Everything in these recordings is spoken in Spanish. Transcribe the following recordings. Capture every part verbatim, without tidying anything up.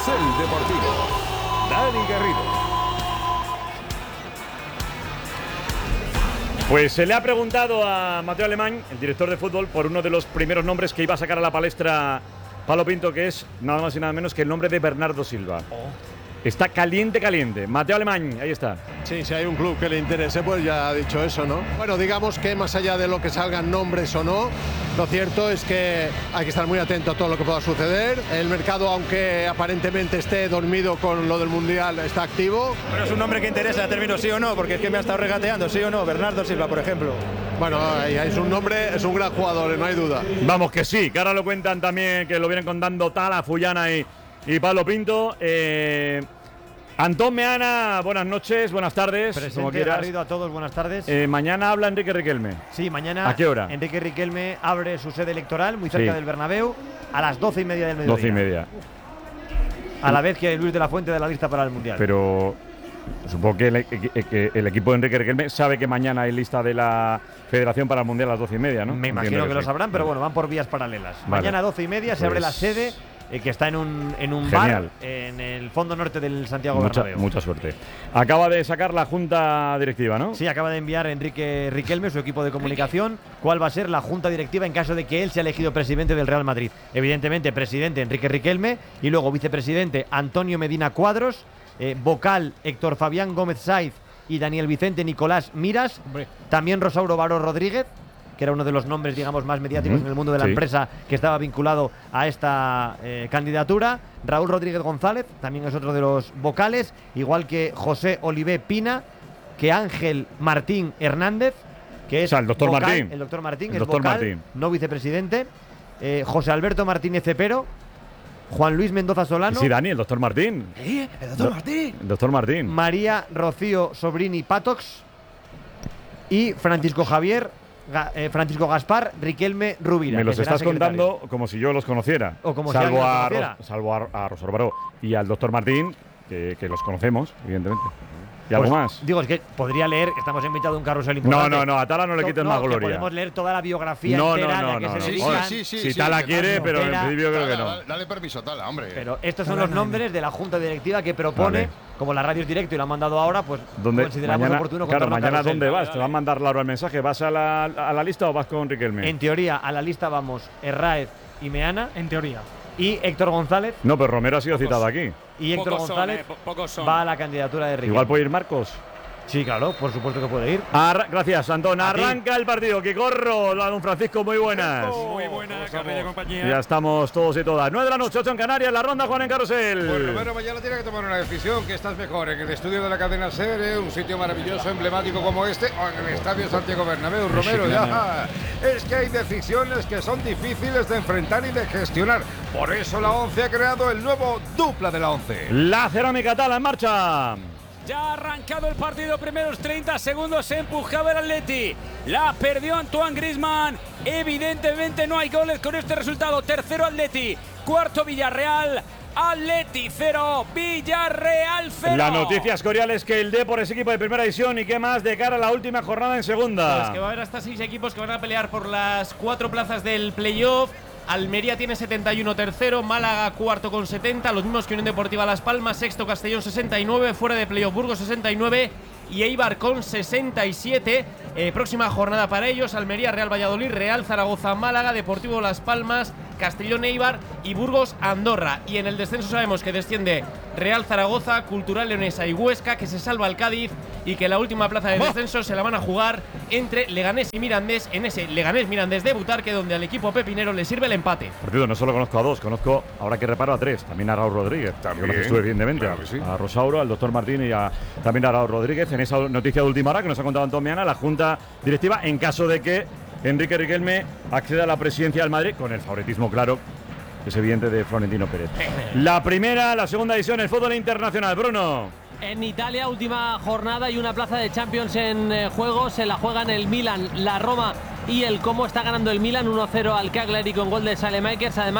Carrusel Deportivo. Dani Garrido. Pues se le ha preguntado a Mateo Alemán, el director de fútbol, por uno de los primeros nombres que iba a sacar a la palestra Pablo Pinto, que es nada más y nada menos que el nombre de Bernardo Silva. Oh. Está caliente, caliente. Mateo Alemán, ahí está. Sí, si hay un club que le interese, pues ya ha dicho eso, ¿no? Bueno, digamos que más allá de lo que salgan nombres o no, lo cierto es que hay que estar muy atento a todo lo que pueda suceder. El mercado, aunque aparentemente esté dormido con lo del Mundial, está activo. Pero es un nombre que interesa, término sí o no, porque es que me ha estado regateando, sí o no, Bernardo Silva, por ejemplo. Bueno, es un nombre, es un gran jugador, no hay duda. Vamos que sí, que ahora lo cuentan también, que lo vienen contando Tala, Fullana y, y Pablo Pinto. Eh, Antón Meana, buenas noches, buenas tardes. Presente, como quieras. Garrido, a todos, buenas tardes. Eh, mañana habla Enrique Riquelme. Sí, mañana. ¿A qué hora? Enrique Riquelme abre su sede electoral muy cerca sí. del Bernabéu a las doce y media del mediodía. Doce y media. A la vez que Luis de la Fuente de la lista para el Mundial. Pero supongo que el, que el equipo de Enrique Riquelme sabe que mañana hay lista de la Federación para el Mundial a las doce y media, ¿no? Me imagino que, que lo sabrán, pero bueno, van por vías paralelas. Vale. Mañana a doce y media pues se abre la sede. Eh, que está en un, en un bar en el fondo norte del Santiago mucha, Bernabéu. Mucha suerte. Acaba de sacar la junta directiva, ¿no? Sí, acaba de enviar Enrique Riquelme, su equipo de comunicación, cuál va a ser la junta directiva en caso de que él sea elegido presidente del Real Madrid. Evidentemente, presidente Enrique Riquelme y luego vicepresidente Antonio Medina Cuadros, eh, vocal Héctor Fabián Gómez Saiz y Daniel Vicente Nicolás Miras, Hombre. también Rosauro Baró Rodríguez, que era uno de los nombres, digamos, más mediáticos uh-huh. en el mundo de la sí. empresa que estaba vinculado a esta eh, candidatura. Raúl Rodríguez González, también es otro de los vocales, igual que José Olivé Pina, que Ángel Martín Hernández, que es o sea, el doctor vocal, Martín. El doctor Martín, el es doctor vocal, Martín. no vicepresidente. Eh, José Alberto Martínez Cepero, Juan Luis Mendoza Solano. Sí, Dani, el doctor Martín. ¿Eh? El doctor Do- Martín. El doctor Martín. María Rocío Sobrini Patox y Francisco Javier Eh, Francisco Gaspar Riquelme Rubira. Me los estás contando como si yo los conociera. O como salvo si a conociera. Ros, salvo a, a Rosario Baró y al doctor Martín, que, que los conocemos, evidentemente. ¿Y pues, algo más? Digo, es que podría leer, estamos en mitad de un carrusel importante. No, no, no, a Tala no le quites no, más gloria. Podemos leer toda la biografía no, entera no, no, la que no, se no. dedican. Sí, sí, sí, si Tala sí, quiere, pero en principio creo que no. Dale, dale permiso, Tala, hombre. Pero estos son los nombres de la junta directiva que propone, vale. como la radio es directo y lo han mandado ahora, pues consideramos mañana, oportuno claro, mañana carrusel. ¿dónde vas? ¿Te va a mandar Laura el mensaje? ¿Vas a la, a la lista o vas con Riquelme? En teoría, a la lista vamos Herráez y Meana. En teoría. Y Héctor González. No, pero Romero ha sido pocos, citado aquí. Y Héctor González son, eh, son. va a la candidatura de Riquelme. Igual puede ir Marcos. Sí, claro, por supuesto que puede ir. Arra Gracias, Antón. Arranca el partido. Que corro, don Francisco, muy buenas. Muy buenas, Carrera compañía. Ya estamos todos y todas. nueve de la noche, ocho en Canarias, la ronda Juan en Carrusel. Pues Romero mañana tiene que tomar una decisión, que estás mejor en el estudio de la cadena SER, un sitio maravilloso, emblemático como este, o en el estadio Santiago Bernabéu. Romero, ya. Es que hay decisiones que son difíciles de enfrentar y de gestionar. Por eso la ONCE ha creado el nuevo dupla de la ONCE. La Cerámica Tala en marcha. Ya ha arrancado el partido, primeros treinta segundos se empujaba el Atleti. La perdió Antoine Griezmann. Evidentemente no hay goles con este resultado. Tercero Atleti, cuarto Villarreal. Atleti cero, Villarreal cero. La noticia escorial es que el Depor es equipo de primera división y qué más de cara a la última jornada en segunda. Pues que va a haber hasta seis equipos que van a pelear por las cuatro plazas del playoff. Almería tiene setenta y uno tercero, Málaga cuarto con setenta, los mismos que Unión Deportiva Las Palmas, sexto Castellón sesenta y nueve, fuera de playoff Burgos sesenta y nueve y Eibar con sesenta y siete. Eh, próxima jornada para ellos, Almería, Real Valladolid, Real Zaragoza, Málaga, Deportivo Las Palmas, Castellón, Eibar y Burgos, Andorra. Y en el descenso sabemos que desciende Real Zaragoza, Cultural Leonesa y Huesca, que se salva el Cádiz y que la última plaza de descenso se la van a jugar entre Leganés y Mirandés, en ese Leganés-Mirandés de Butarque, donde al equipo pepinero le sirve el empate. Partido, no solo conozco a dos, conozco, ahora que reparo, a tres. También a Raúl Rodríguez, también conoces tú evidentemente, claro sí. a Rosauro, al doctor Martín y a, también a Raúl Rodríguez. En esa noticia de última hora que nos ha contado Antón Meana, la Junta Directiva, en caso de que Enrique Riquelme acceda a la presidencia del Madrid, con el favoritismo claro, que es evidente, de Florentino Pérez. La primera, la segunda edición, el fútbol internacional. Bruno. En Italia, última jornada y una plaza de Champions en eh, juego. Se la juegan el Milan, la Roma y el Como. Está ganando el Milan uno cero al Cagliari con gol de Saelemaekers. Además,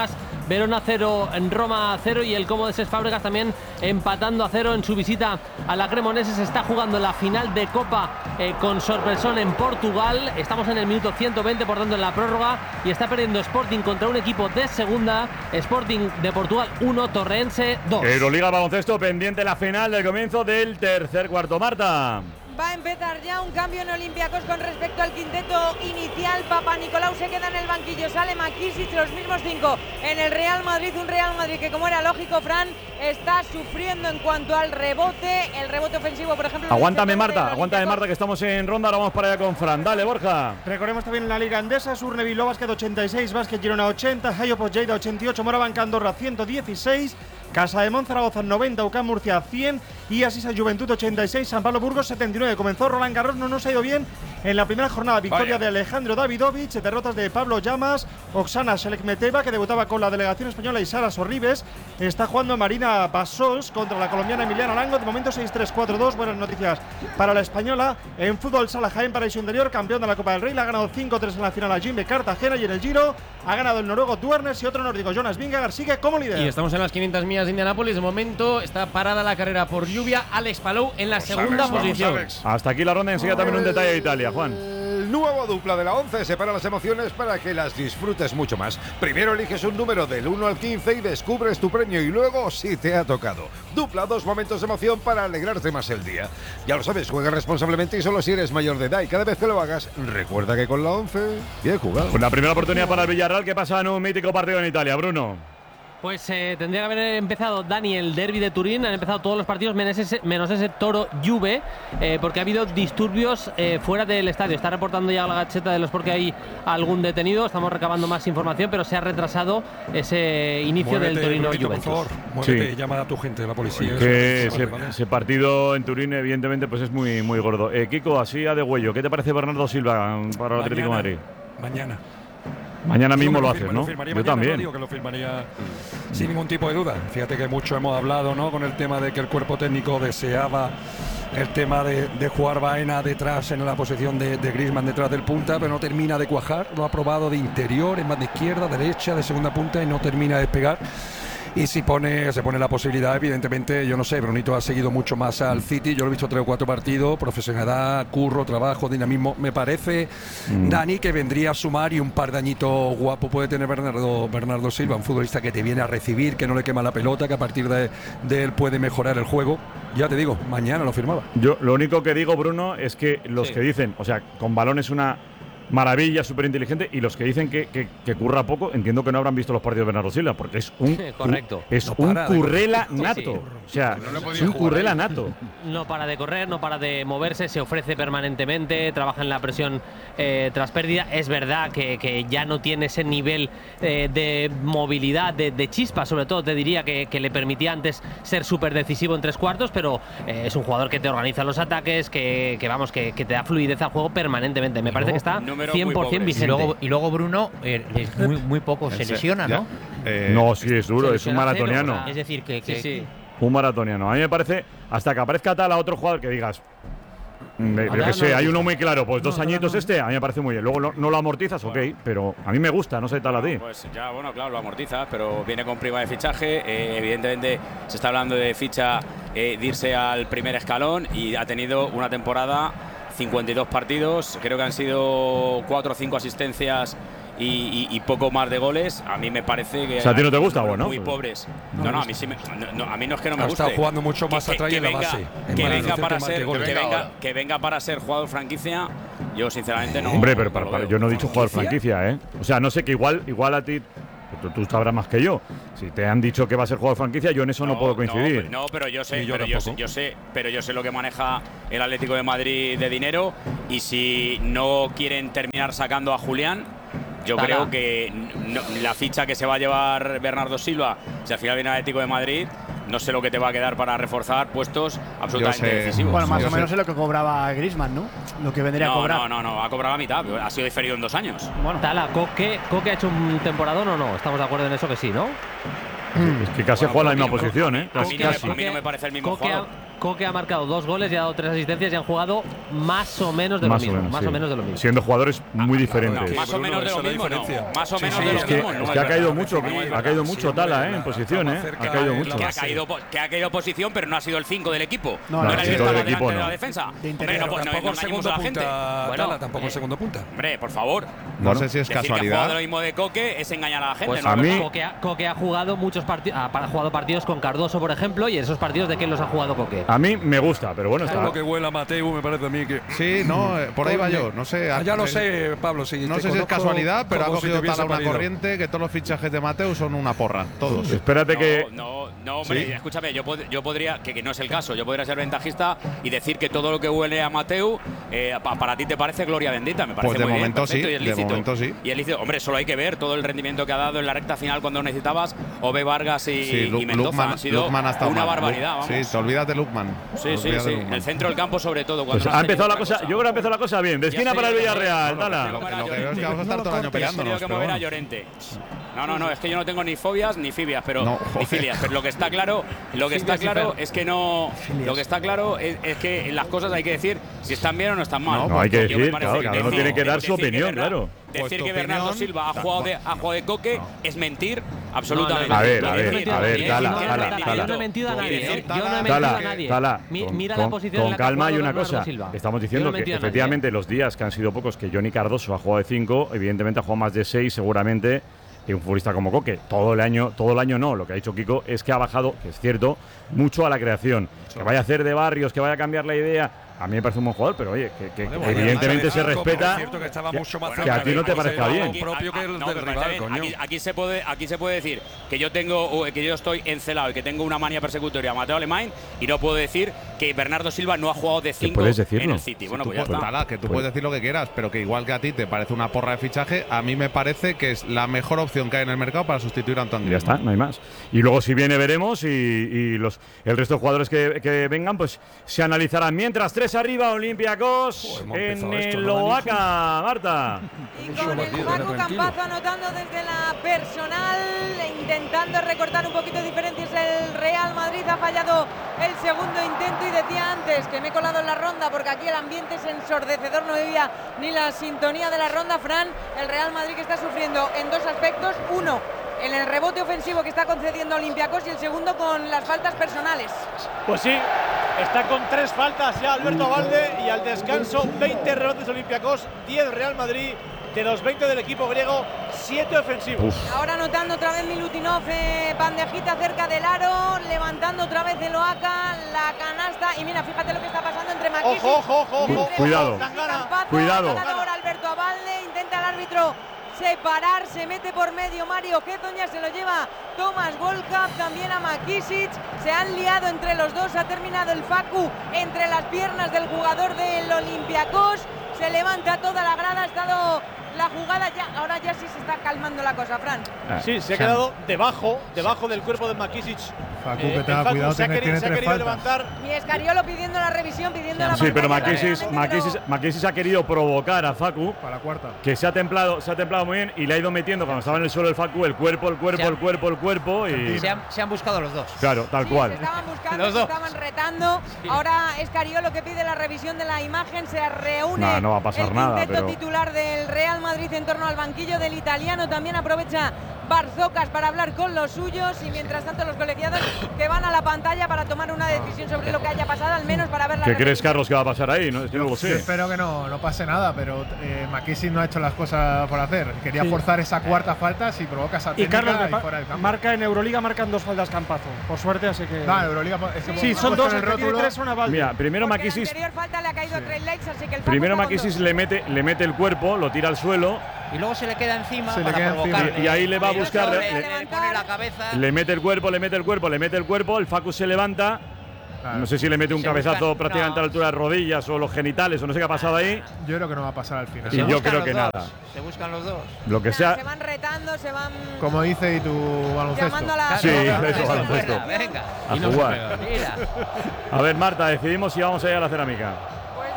Verona cero, en Roma cero, y el Como de Cesc Fábregas también empatando a cero en su visita a la Cremonese. Se está jugando la final de Copa eh, con sorpresón en Portugal. Estamos en el minuto ciento veinte, por tanto en la prórroga, y está perdiendo Sporting contra un equipo de segunda. Sporting de Portugal uno, Torrense dos. Euroliga baloncesto, pendiente la final del comienzo del tercer cuarto. Marta. Va a empezar ya un cambio en Olympiacos con respecto al quinteto inicial. Papanikolaou se queda en el banquillo, sale Makisic, los mismos cinco en el Real Madrid. Un Real Madrid que, como era lógico, Fran, está sufriendo en cuanto al rebote. El rebote ofensivo, por ejemplo. Aguántame, Marta, aguántame, Marta, que estamos en ronda. Ahora vamos para allá con Fran. Dale, Borja. Recordemos también la Liga Endesa: Surne Bilbao Basket ochenta y seis, Basket Girona ochenta, Hayopos Lleida ochenta y ocho, Morabanca Andorra ciento dieciséis, Casa de Monzaragoza noventa, U C A M Murcia cien y Asisa Juventud ochenta y seis, San Pablo Burgos setenta y nueve. Comenzó Roland Garros, no nos ha ido bien en la primera jornada. Victoria Vaya. de Alejandro Davidovich, derrotas de Pablo Llamas, Oksana Shelekmeteva, que debutaba con la delegación española, y Sara Sorribes. Está jugando Marina Basols contra la colombiana Emiliana Lango. De momento seis tres cuatro dos. Buenas noticias para la española. En fútbol, Sala Jaén, Paraíso Interior, campeón de la Copa del Rey. Le ha ganado cinco tres en la final a Jimbe Cartagena, y en el Giro ha ganado el noruego Duernes y otro nórdico, Jonas Vingegaard, sigue como líder. Y estamos en las quinientas millas de Indianápolis. De momento está parada la carrera por lluvia. Alex Palou en la segunda Alex, posición. vamos, Hasta aquí la ronda. Enseguida también un detalle de Italia, Juan. El nuevo dupla de la once separa las emociones para que las disfrutes mucho más. Primero eliges un número del uno al quince y descubres tu premio, y luego, si te ha tocado, dupla dos momentos de emoción para alegrarte más el día. Ya lo sabes, juega responsablemente y solo si eres mayor de edad, y cada vez que lo hagas, recuerda que con la once, bien jugado. Una primera oportunidad para el Villarreal, que pasa en un mítico partido en Italia. Bruno. Pues eh, tendría que haber empezado, Dani, el derbi de Turín. Han empezado todos los partidos menos ese, menos ese Toro Juve, eh, porque ha habido disturbios eh, fuera del estadio. Está reportando ya la Gazzetta dello Sport que hay algún detenido. Estamos recabando más información, pero se ha retrasado ese inicio Muévete, del Torino Brunito, Juventus. por favor, muévete, Sí. llama a tu gente de la policía. Que Eso, ese, vale, vale. ese partido en Turín, evidentemente, pues es muy, muy gordo. Eh, Kiko, así a de huello, ¿qué te parece Bernardo Silva para el Atlético de Madrid? Mañana. Mañana mismo Yo lo que haces, lo ¿no? firmaría Yo mañana, también. ¿no? Digo que lo firmaría sin ningún tipo de duda. Fíjate que mucho hemos hablado, ¿no?, con el tema de que el cuerpo técnico deseaba el tema de, de jugar Baena detrás, en la posición de, de Griezmann detrás del punta, pero no termina de cuajar. Lo ha probado de interior, en banda izquierda, derecha, de segunda punta, y no termina de despegar. Y si pone, se pone la posibilidad, evidentemente, yo no sé, Brunito ha seguido mucho más al City. Yo lo he visto tres o cuatro partidos, profesionalidad, curro, trabajo, dinamismo. Me parece, mm. Dani, que vendría a sumar, y un par de añitos guapo puede tener Bernardo, Bernardo Silva, un futbolista que te viene a recibir, que no le quema la pelota, que a partir de, de él puede mejorar el juego. Ya te digo, mañana lo firmaba. Yo lo único que digo, Bruno, es que los sí. que dicen, o sea, con balón es una maravilla, súper inteligente, y los que dicen que, que, que curra poco, entiendo que no habrán visto los partidos de Bernardo Silva, porque es un, correcto. Un, es no un currela nato. Sí, sí. O sea, no es un currela ahí. nato. No para de correr, no para de moverse, se ofrece permanentemente, trabaja en la presión eh, tras pérdida. Es verdad que, que ya no tiene ese nivel eh, de movilidad, de, de chispa, sobre todo, te diría, que, que le permitía antes ser súper decisivo en tres cuartos, pero eh, es un jugador que te organiza los ataques, que, que vamos, que, que te da fluidez al juego permanentemente. Me parece que está cien por ciento vigente. Y luego, y luego Bruno, eh, es muy, muy poco se lesiona, ¿no? Eh, no, sí, es duro, es un maratoniano. Cero, es decir, que, que, sí, sí. Un maratoniano. A mí me parece, hasta que aparezca tal a otro jugador que digas, yo que sé, hay uno muy claro, pues dos no, añitos no, no. este, a mí me parece muy bien. Luego no, no lo amortizas, bueno. ok, pero a mí me gusta, no sé tal a ti. Pues ya, bueno, claro, lo amortizas, pero viene con prima de fichaje. Eh, evidentemente se está hablando de ficha, eh, de irse al primer escalón, y ha tenido una temporada, cincuenta y dos partidos, creo que han sido cuatro o cinco asistencias y, y, y poco más de goles. A mí me parece que… O sea, ¿a ti no te gusta, bueno? Muy pobres. No, no, a mí sí me, no, no, a mí no es que no me guste. Ha estado jugando mucho más atrás en la base. Que venga para ser, que venga, que venga para ser jugador franquicia, yo sinceramente no… Hombre, pero para, para, yo no he dicho jugador franquicia, ¿eh? O sea, no sé, que igual, igual a ti… Tú, tú sabrás más que yo. Si te han dicho que va a ser jugador franquicia, yo en eso no, no puedo coincidir. No, no, pero yo sé, yo pero yo sé, yo sé, pero yo sé lo que maneja el Atlético de Madrid de dinero, y si no quieren terminar sacando a Julián, yo Tala. creo que no, la ficha que se va a llevar Bernardo Silva, si al final viene el Atlético de Madrid, no sé lo que te va a quedar para reforzar puestos absolutamente decisivos. Bueno, más o menos es lo que cobraba Griezmann, ¿no? Lo que vendría no, a cobrar. No, no, no, ha cobrado la mitad, ha sido diferido en dos años. Bueno, Tala, ¿Coque, Coque ha hecho un temporadón o no? Estamos de acuerdo en eso que sí, ¿no? Es que casi bueno, juega en la misma posición, ¿eh? A mí, no me, a mí no me parece el mismo Coque jugador. Ha, Coque ha marcado dos goles y ha dado tres asistencias y han jugado más o menos de más lo mismo. O menos, más sí. o menos de lo mismo. Siendo jugadores muy diferentes. No, más o menos de lo mismo, no. Más o menos Sí, de lo es que, mismo. es no que ha caído verdad. mucho, ha caído mucho Tala, ¿eh? En posición, ¿eh? Ha caído mucho. Que ha caído, que ha caído posición, pero no ha sido el cinco del equipo. No, no no, era el el que cinco estaba del equipo, delante de no. la defensa. De Hombre, no, pues no, tampoco no el engañemos segundo a la punta, gente. Tala, Bueno, tampoco el segundo punta. Hombre, por favor. No sé si es Decir que ha casualidad. jugado lo mismo de Coque es engañar a la gente. Pues ¿no? a mí Coque ha, Coque ha jugado muchos partidos, ha jugado partidos con Cardoso, por ejemplo, y en esos partidos de quién los ha jugado Coque. A mí me gusta, pero bueno, Todo está. lo que huela a Mateu me parece a mí que. Sí, no, eh, por ahí va yo. No sé. Ah, ya lo sé, Pablo. Si No te sé si es conozco casualidad, pero ha como si cogido te hubiese Tala una parido. corriente que todos los fichajes de Mateu son una porra. Todos. Espérate que. No, no, hombre, ¿Sí? escúchame, yo, pod yo podría, que, que no es el caso, yo podría ser ventajista y decir que todo lo que huele a Mateu, eh, pa, para ti te parece gloria bendita, me parece Pues de muy bien, momento perfecto, sí, y es de lícito. momento sí. Y es lícito. Hombre, solo hay que ver todo el rendimiento que ha dado en la recta final cuando necesitabas Ove Vargas y, Sí, Lu- y Mendoza. Lukman, Han sido Lukman ha estado una mal. barbaridad, vamos. Sí, te olvidas de Lukman. Sí, Te sí, olvidas sí. de Lukman. El centro del campo sobre todo. Cuando Pues no ha has empezado tenido la cosa, otra yo creo que ha empezado la cosa bien. De esquina Ya para el sé, Villarreal, lo que- Tala. Lo que veo es que vamos a estar todo el año Yo peleándonos. que pero mover a bueno. Llorente. No, no, no, es que yo no tengo ni fobias ni fibias, pero No, ni joder. filias, pero lo que está claro, lo que está Filias y claro fer. es que no, lo que está claro es, es que las cosas hay que decir si están bien o no están mal. No, hay que Yo me decir, parece claro, que cada uno decir- tiene que dar su decir que opinión, Bernardo- claro. Decir Pues tu que Bernardo opinión- Silva ha jugado de, ha jugado de Coque es mentir absolutamente. A ver, Y a ver, decir- a ver, y Tala, decir que Tala, es Tala. Yo no he mentido a Y nadie, decir- ¿eh? Yo no he mentido Tala, a nadie. Tala, Mi- con- mira con- la posición con en la que ha calma hay jugado una Bernardo cosa. Silva. Estamos Yo diciendo no he que mentido a nadie, ¿eh? efectivamente los días que han sido pocos que Johnny Cardoso ha jugado de cinco, evidentemente ha jugado más de seis seguramente. Y un futbolista como Coque, todo el año, todo el año no. Lo que ha dicho Kiko es que ha bajado, que es cierto, mucho a la creación. Que vaya a hacer de Barrios, que vaya a cambiar la idea. A mí me parece un buen jugador, pero oye, que, que Vale, bueno, evidentemente además se de cinco, pero respeta. es cierto que estaba que, mucho más que cerca a ti de- no te de- parezca de- bien. de- propio que el No, del pero rival, está bien. coño. Aquí, aquí se puede, aquí se puede decir que yo tengo, que yo estoy encelado y que tengo una manía persecutoria a Mateo Alemán y no puedo decir que Bernardo Silva no ha jugado de cinco puedes en decirlo. el City. Bueno, Tú pues ya puedes- está. Tala, que tú puedes decir lo que quieras, pero que igual que a ti te parece una porra de fichaje, a mí me parece que es la mejor opción que hay en el mercado para sustituir a Antonio. Y ya está, no hay más. Y luego si viene veremos y, y los el resto de jugadores que, que vengan pues se analizarán. Mientras tres arriba Olympiacos hemos en empezado esto, el ¿no, Dani? Oaca, Marta. Y con el Paco Campazo anotando desde la personal, e intentando recortar un poquito de diferencias el Real Madrid. Ha fallado el segundo intento y decía antes que me he colado en la ronda porque aquí el ambiente es ensordecedor, no vivía ni la sintonía de la ronda. Fran, el Real Madrid que está sufriendo en dos aspectos. Uno, en el rebote ofensivo que está concediendo Olympiacos y el segundo con las faltas personales. Pues sí, está con tres faltas ya Alberto Valde y al descanso veinte rebotes Olympiacos, diez Real Madrid. De los veinte del equipo griego, siete ofensivos. Ahora anotando otra vez Milutinov, eh, bandejita cerca del aro, levantando otra vez el Oaca, la canasta. Y mira, fíjate lo que está pasando entre Makisic. Ojo, ojo, ojo, ojo. Cuidado. Campazo, Cuidado. ganador Alberto Abalde, intenta el árbitro separar, se mete por medio Mario Getoña, se lo lleva Tomás Volkap, también a Makisic, se han liado entre los dos, ha terminado el Facu entre las piernas del jugador del Olympiacos, se levanta toda la grada, ha estado la jugada ya, ahora ya sí se está calmando la cosa, Fran. Sí, se ha quedado debajo, debajo del cuerpo de Makisic. Facu, Eh, que te el da Facu cuidado, se ha tiene, querido, tiene se ha tres querido faltas. levantar. Y Escariolo pidiendo la revisión, pidiendo la Sí, pero pantalla, Makisic, claramente, Makisic, pero- Makisic ha querido provocar a Facu, Para la cuarta. que se ha templado, se ha templado muy bien y le ha ido metiendo cuando estaba en el suelo el Facu el cuerpo, el cuerpo, Se ha- el cuerpo, el cuerpo y Se han, se han buscado los dos. claro, tal Sí, cual. se estaban buscando, Los se dos. estaban retando. Ahora Escariolo que pide la revisión de la imagen, se reúne No, no va a pasar el nada, quinteto pero- titular del Real Madrid en torno al banquillo del italiano. También aprovecha Barzocas para hablar con los suyos y mientras tanto los colegiados que van a la pantalla para tomar una decisión sobre lo que haya pasado, al menos para ver la ¿Qué crees, repetición. Carlos, que va a pasar ahí? No, es que no lo Yo sé. espero que no, no pase nada, pero eh, Makisic no ha hecho las cosas por hacer. Quería Sí. forzar esa cuarta falta si provoca esa Y técnica Carlos, me y pa- fuera del campo. marca en Euroliga, marcan dos faltas Campazo. Por suerte, así que. No, en Euroliga es que Sí, hemos son puesto dos, en el el que tiene rótulo. tres son a Valde. Mira, primero Porque la Makisic, anterior falta le ha caído a Trey Lakes, así que el Facu primero está con Makisic dos. le mete, le mete el cuerpo, lo tira al suelo, Y luego se le queda encima Se le para queda provocarle. encima. Y- y ahí le va a Le buscar- pone- le- le pone la cabeza. le mete el cuerpo, le mete el cuerpo, le mete el cuerpo, el Facu se levanta. Claro. No sé si le mete un Se cabezazo buscan- prácticamente no. a la altura de rodillas o los genitales o no sé qué ha pasado ahí. Yo creo que no va a pasar al final. Y Se yo buscan creo los que dos, nada. Se buscan los dos. Lo que Se sea. van retando, se van Como dice y tu baloncesto. llamando a la Sí, Venga, eso, baloncesto. Venga. A Y no se jugar. pega. Mira. A ver, Marta, decidimos si vamos a ir a la cerámica. Pues de momento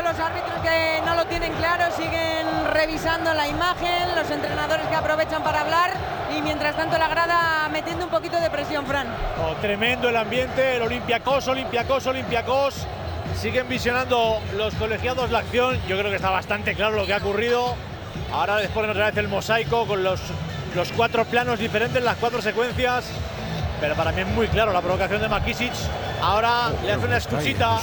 los árbitros que no lo tienen claro, siguen revisando la imagen, los entrenadores que aprovechan para hablar y mientras tanto la grada metiendo un poquito de presión, Fran. Oh, tremendo el ambiente, el Olympiacos, Olympiacos, Olympiacos. Siguen visionando los colegiados la acción. Yo creo que está bastante claro lo que ha ocurrido. Ahora les ponen otra vez el mosaico con los, los cuatro planos diferentes, las cuatro secuencias. Pero para mí es muy claro la provocación de Makisic. Ahora le hace una escuchita.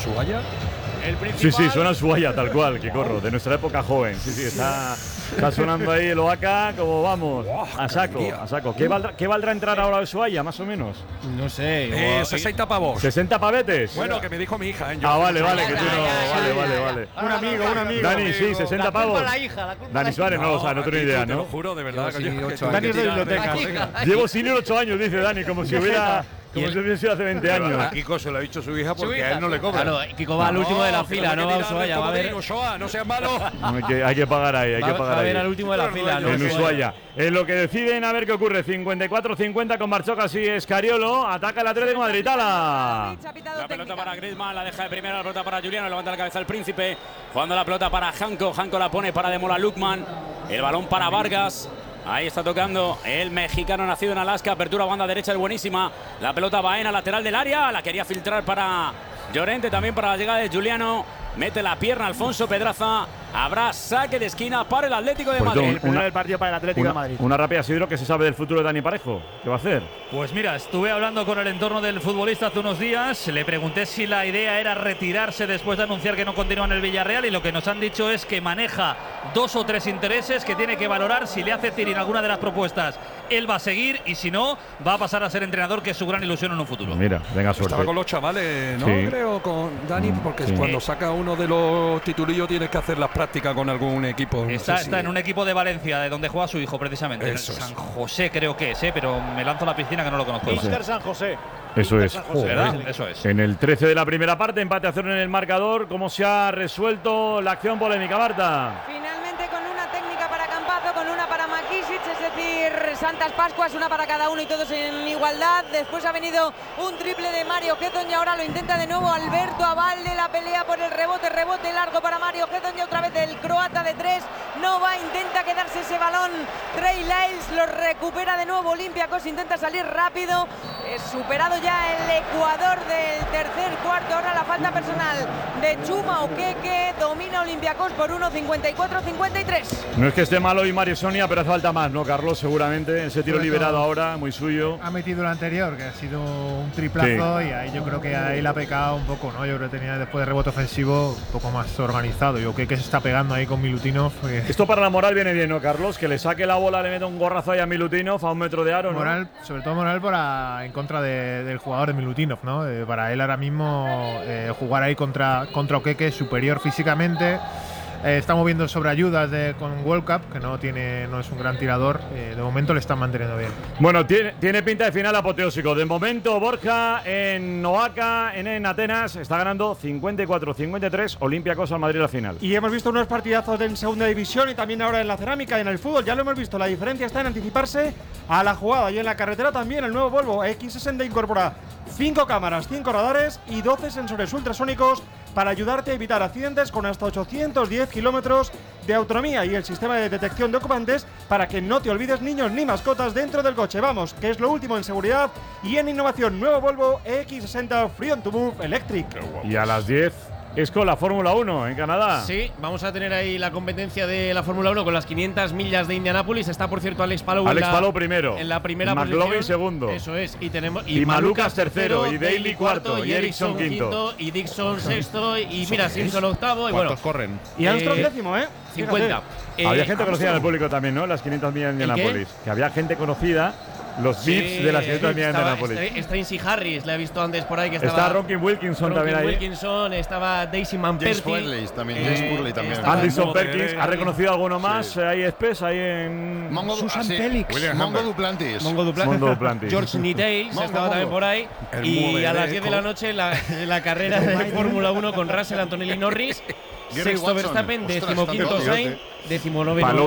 El sí, sí, suena Ushuaia tal cual, que corro, de nuestra época joven. Sí, sí, está, está sonando ahí el Oaca como vamos, a saco, a saco. ¿Qué valdrá, qué valdrá entrar ahora a Ushuaia, más o menos? No sé. Eh, sesenta pavos. ¿sesenta pavetes? Bueno, que me dijo mi hija. ¿eh? Ah, vale, vale, que tú no. Vale, vale, vale. Un amigo, un amigo. Dani, sí, sesenta pavos. La hija, la Dani Suárez, no, o sea, no tengo ni idea, Te lo ¿no? juro, de verdad. Sí, Dani es de biblioteca. Llevo sin ir ocho años, dice Dani, como si hubiera. Como si hubiese sido hace veinte años. A Kiko se lo ha dicho su hija porque a él no le cobra. Claro, Kiko va al último de la fila, no va a Ushuaia. Va a ver. No seas malo. Hay que, hay que pagar ahí, hay que pagar ahí. Va a ver al último de la fila, ¿no? En Ushuaia. En lo que deciden, a ver qué ocurre. cincuenta y cuatro cincuenta con Marchocas y Escariolo. Ataca el Atlético de Madrid. ¡Tala! La pelota para Griezmann, la deja de primera, la pelota para Juliano, levanta la cabeza el Príncipe. Jugando la pelota para Janko. Janko la pone para Demola Lukman. El balón para Vargas. Ahí está tocando el mexicano nacido en Alaska. Apertura banda derecha, es buenísima. La pelota Baena, lateral del área. La quería filtrar para Llorente, también para la llegada de Juliano. Mete la pierna Alfonso Pedraza. Habrá saque de esquina para el Atlético de Pues Madrid. una- El primero del partido para el Atlético Una, de Madrid. una rápida, Sidro, que se sabe del futuro de Dani Parejo. ¿Qué va a hacer? Pues mira, estuve hablando con el entorno del futbolista hace unos días. Le pregunté si la idea era retirarse después de anunciar que no continúa en el Villarreal. Y lo que nos han dicho es que maneja dos o tres intereses que tiene que valorar. Si le hace tirar alguna de las propuestas, él va a seguir. Y si no, va a pasar a ser entrenador, que es su gran ilusión en un futuro. Mira, venga, suerte. Estaba con los chavales, ¿no? Sí. Creo, con Dani, porque Sí. cuando saca uno de los titulillos tienes que hacer las prácticas con algún equipo. No Está, sé si- está en un equipo de Valencia, de donde juega su hijo, precisamente. Eso es. San José creo que es, ¿eh? Pero me lanzo a la piscina que no lo conozco. Inter San José. Eso es. San José, ¿verdad? Joder. Eso es. En el trece de la primera parte, empate a cero en el marcador. ¿Cómo se ha resuelto la acción polémica, Marta? Finalmente con una técnica para Campazo, con una para Makisic, es decir, Santas Pascuas, una para cada uno y todos en igualdad. Después ha venido un triple de Mario Gedon y ahora lo intenta de nuevo Alberto Abalde. La pelea por el rebote, rebote largo para Mario Gedon y otra vez el croata de tres. No va, intenta quedarse ese balón. Trey Lyles lo recupera de nuevo. Olympiacos intenta salir rápido. Es superado ya el Ecuador del tercer cuarto. Ahora la falta personal de Chuma Okeke. Domina Olympiacos por uno, cincuenta y cuatro cincuenta y tres. No es que esté malo hoy Mario Sonia, pero hace falta más, ¿no, Carlos? Seguramente. Ese tiro Sobre liberado todo, ahora, muy suyo. Ha metido el anterior, que ha sido un triplazo, Sí. y ahí yo creo que ahí la ha pecado un poco, ¿no? Yo creo que tenía después de rebote ofensivo un poco más organizado. Yo creo que se está pegando ahí con Milutinov. eh, Esto para la moral viene bien, ¿no, Carlos? Que le saque la bola, le meta un gorrazo ahí a Milutinov a un metro de aro, ¿no? Moral, sobre todo moral para en contra de- del jugador de Milutinov, ¿no? Eh, para él ahora mismo eh, jugar ahí contra contra Okeke, superior físicamente. Eh, estamos viendo sobre ayudas de, con World Cup, que no tiene no es un gran tirador. Eh, de momento le están manteniendo bien. Bueno, tiene, tiene pinta de final apoteósico. De momento, Borja en Oaca, en, en Atenas, está ganando cincuenta y cuatro cincuenta y tres. Olympiacos al Madrid a la final. Y hemos visto unos partidazos en segunda división y también ahora en la cerámica y en el fútbol. Ya lo hemos visto, la diferencia está en anticiparse a la jugada. Y en la carretera también el nuevo Volvo X sesenta incorpora cinco cámaras, cinco radares y doce sensores ultrasónicos para ayudarte a evitar accidentes con hasta ochocientos diez kilómetros de autonomía y el sistema de detección de ocupantes para que no te olvides niños ni mascotas dentro del coche. Vamos, que es lo último en seguridad y en innovación. Nuevo Volvo X sesenta Free on to Move Electric. Y a las diez es con la Fórmula uno en Canadá. Sí, vamos a tener ahí la competencia de la Fórmula uno con las quinientas millas de Indianápolis. Está, por cierto, Alex Palou. Alex en la, Palou primero. En la primera McLovin posición. segundo. Eso es. Y tenemos Y Malucas tercero, y Daly cuarto, y Ericsson quinto. Y Dixon sexto. Y mira, Simpson octavo. Y bueno, ¿Cuántos corren? Y Armstrong eh, décimo, ¿eh? cincuenta. Eh, había gente conocida en el Armstrong. público también, ¿no? Las quinientas millas de ¿El qué? Indianápolis. Que había gente conocida, los Sí, V I Ps de las quinientas millas de estaba Indianápolis. Stra- Stracy Harris, le he visto antes por ahí que estaba. Está Ronkin Wilkinson Ronkin también ahí. Wilkinson, estaba Daisy Manperti. James Purley también, James Purley también. estaba- Anderson Perkins, ¿ha reconocido alguno Sí. más? Eh, Ahí Spes, ahí en. Mongo, Susan ah, sí, Pelix. William Mongo Duplantis. Mongo Dupla- Mondo Duplantis. George Nittales Mongo, estaba también Mongo. por ahí. El Y Move a las de diez de Eco. la noche la, la carrera de Fórmula uno con Russell, Antonelli Norris. Gary Sexto Watson. Verstappen, Ostras, decimoquinto tanto Sainz, decimonoveno Palou